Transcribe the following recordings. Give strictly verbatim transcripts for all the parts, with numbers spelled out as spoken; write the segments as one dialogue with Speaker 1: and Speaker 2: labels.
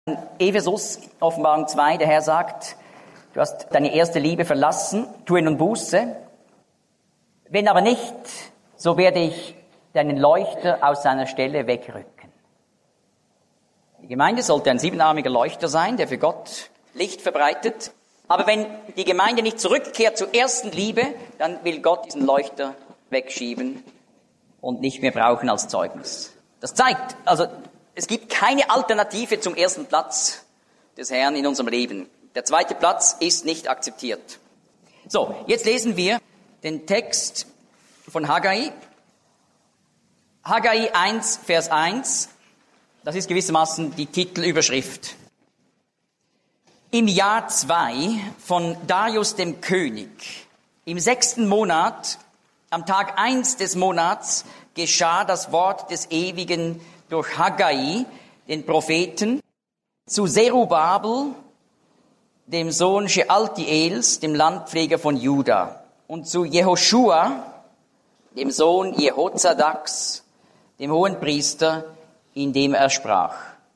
Speaker 1: Ephesus, Offenbarung zwei, der Herr sagt, du hast deine erste Liebe verlassen, tue nun Buße. Wenn aber nicht, so werde ich deinen Leuchter aus seiner Stelle wegrücken. Die Gemeinde sollte ein siebenarmiger Leuchter sein, der für Gott Licht verbreitet. Aber wenn die Gemeinde nicht zurückkehrt zur ersten Liebe, dann will Gott diesen Leuchter wegschieben und nicht mehr brauchen als Zeugnis. Das zeigt, also es gibt keine Alternative zum ersten Platz des Herrn in unserem Leben. Der zweite Platz ist nicht akzeptiert. So, jetzt lesen wir den Text von Haggai. Haggai eins, Vers eins. Das ist gewissermaßen die Titelüberschrift. Im Jahr zwei von Darius dem König, im sechsten Monat, am Tag eins des Monats, geschah das Wort des Ewigen durch Haggai, den Propheten, zu Zerubabel, dem Sohn Shealtiels, dem Landpfleger von Juda, und zu Jehoschua, dem Sohn Jehozadaks, dem Hohenpriester, indem er sprach.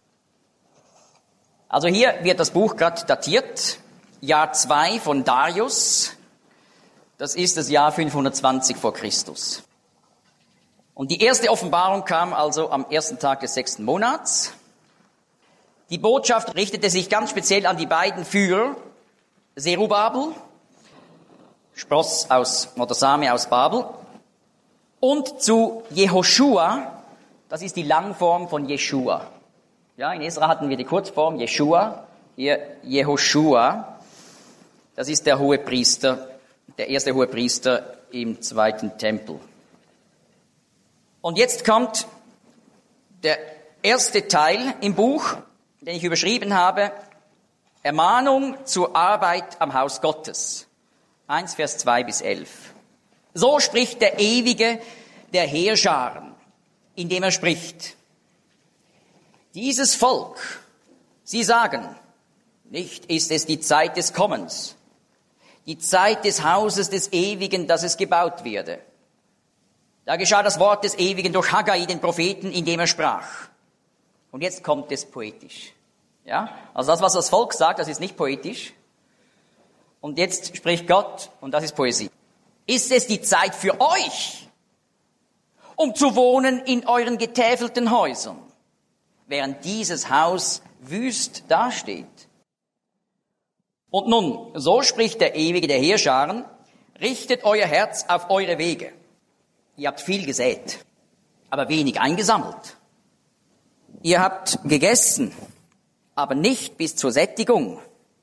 Speaker 1: Also hier wird das Buch gerade datiert, Jahr zwei von Darius, das ist das Jahr fünfhundertzwanzig vor Christus. Und die erste Offenbarung kam also am ersten Tag des sechsten Monats. Die Botschaft richtete sich ganz speziell an die beiden Führer, Zerubabel, Spross aus, oder Same aus Babel, und zu Jehoschua, das ist die Langform von Jeschua. Ja, in Esra hatten wir die Kurzform Jeschua, hier Jehoschua, das ist der Hohepriester, der erste Hohepriester im zweiten Tempel. Und jetzt kommt der erste Teil im Buch, den ich überschrieben habe, Ermahnung zur Arbeit am Haus Gottes. eins, Vers zwei bis elf. So spricht der Ewige der Heerscharen, indem er spricht. Dieses Volk, sie sagen, nicht ist es die Zeit des Kommens, die Zeit des Hauses des Ewigen, dass es gebaut werde. Da geschah das Wort des Ewigen durch Haggai, den Propheten, indem er sprach. Und jetzt kommt es poetisch. Ja? Also das, was das Volk sagt, das ist nicht poetisch. Und jetzt spricht Gott, und das ist Poesie. Ist es die Zeit für euch, um zu wohnen in euren getäfelten Häusern, während dieses Haus wüst dasteht? Und nun, so spricht der Ewige der Heerscharen, richtet euer Herz auf eure Wege. Ihr habt viel gesät, aber wenig eingesammelt. Ihr habt gegessen, aber nicht bis zur Sättigung.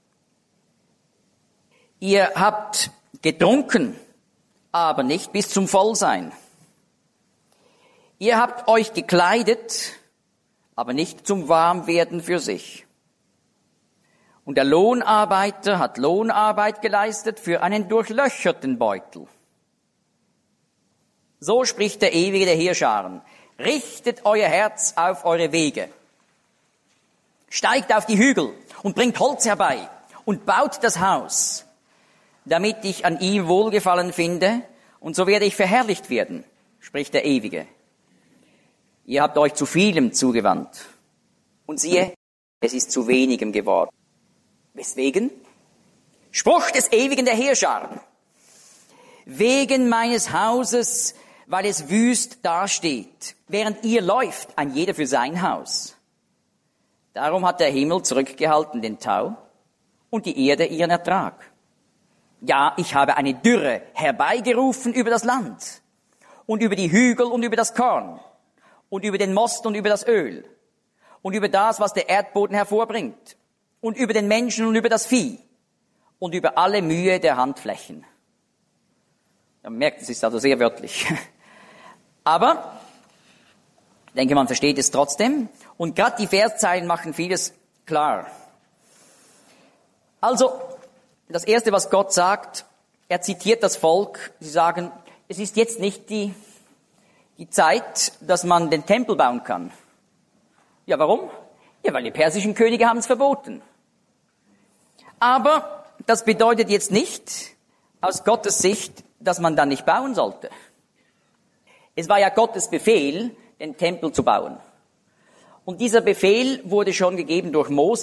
Speaker 1: Ihr habt getrunken, aber nicht bis zum Vollsein. Ihr habt euch gekleidet, aber nicht zum Warmwerden für sich. Und der Lohnarbeiter hat Lohnarbeit geleistet für einen durchlöcherten Beutel. So spricht der Ewige der Heerscharen. Richtet euer Herz auf eure Wege. Steigt auf die Hügel und bringt Holz herbei und baut das Haus, damit ich an ihm Wohlgefallen finde, und so werde ich verherrlicht werden, spricht der Ewige. Ihr habt euch zu vielem zugewandt. Und siehe, es ist zu wenigem geworden. Weswegen? Spruch des Ewigen der Heerscharen. Wegen meines Hauses, weil es wüst dasteht, während ihr läuft, ein jeder für sein Haus. Darum hat der Himmel zurückgehalten den Tau und die Erde ihren Ertrag. Ja, ich habe eine Dürre herbeigerufen über das Land und über die Hügel und über das Korn und über den Most und über das Öl und über das, was der Erdboden hervorbringt und über den Menschen und über das Vieh und über alle Mühe der Handflächen. Man merkt, es ist also sehr wörtlich. Aber, ich denke, man versteht es trotzdem. Und gerade die Verszeilen machen vieles klar. Also, das Erste, was Gott sagt, er zitiert das Volk. Sie sagen, es ist jetzt nicht die, die Zeit, dass man den Tempel bauen kann. Ja, warum? Ja, weil die persischen Könige haben es verboten. Aber das bedeutet jetzt nicht, aus Gottes Sicht, dass man dann nicht bauen sollte. Es war ja Gottes Befehl, den Tempel zu bauen. Und dieser Befehl wurde schon gegeben durch Mose.